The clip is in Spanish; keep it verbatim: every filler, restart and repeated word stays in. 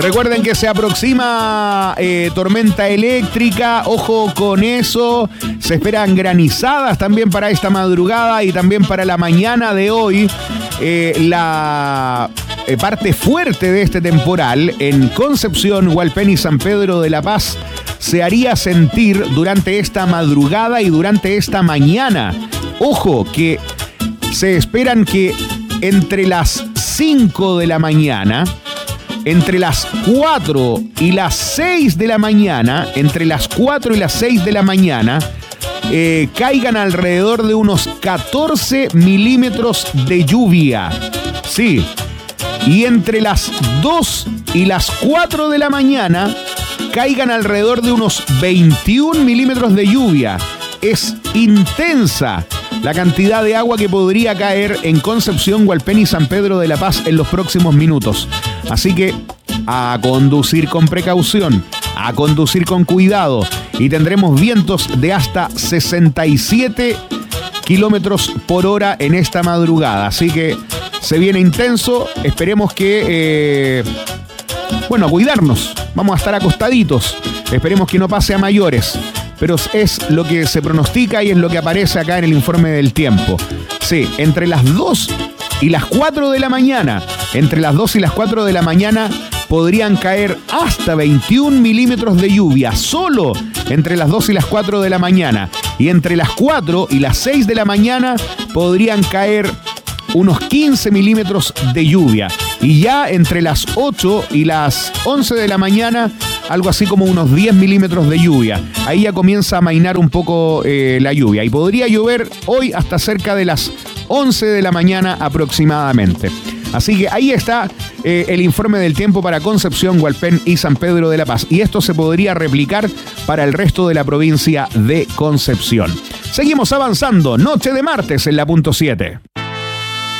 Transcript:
Recuerden que se aproxima eh, tormenta eléctrica, ojo con eso. Se esperan granizadas también para esta madrugada y también para la mañana de hoy. Eh, la eh, parte fuerte de este temporal en Concepción, Hualpén y San Pedro de la Paz se haría sentir durante esta madrugada y durante esta mañana. Ojo que se esperan que entre las cinco de la mañana, entre las cuatro y las seis de la mañana, entre las cuatro y las seis de la mañana, eh, caigan alrededor de unos catorce milímetros de lluvia. Sí. Y entre las dos y las cuatro de la mañana, caigan alrededor de unos veintiún milímetros de lluvia. Es intensa la cantidad de agua que podría caer en Concepción, Hualpén y San Pedro de la Paz en los próximos minutos. Así que a conducir con precaución, a conducir con cuidado, y tendremos vientos de hasta sesenta y siete kilómetros por hora en esta madrugada. Así que se viene intenso, esperemos que, eh, bueno, a cuidarnos, vamos a estar acostaditos, esperemos que no pase a mayores. Pero es lo que se pronostica y es lo que aparece acá en el informe del tiempo. Sí, entre las dos y las cuatro de la mañana, entre las dos y las cuatro de la mañana podrían caer hasta veintiún milímetros de lluvia, solo entre las dos y las cuatro de la mañana. Y entre las cuatro y las seis de la mañana podrían caer unos quince milímetros de lluvia. Y ya entre las ocho y las once de la mañana, algo así como unos diez milímetros de lluvia. Ahí ya comienza a amainar un poco eh, la lluvia. Y podría llover hoy hasta cerca de las once de la mañana aproximadamente. Así que ahí está eh, el informe del tiempo para Concepción, Hualpén y San Pedro de la Paz. Y esto se podría replicar para el resto de la provincia de Concepción. Seguimos avanzando. Noche de martes en la punto siete.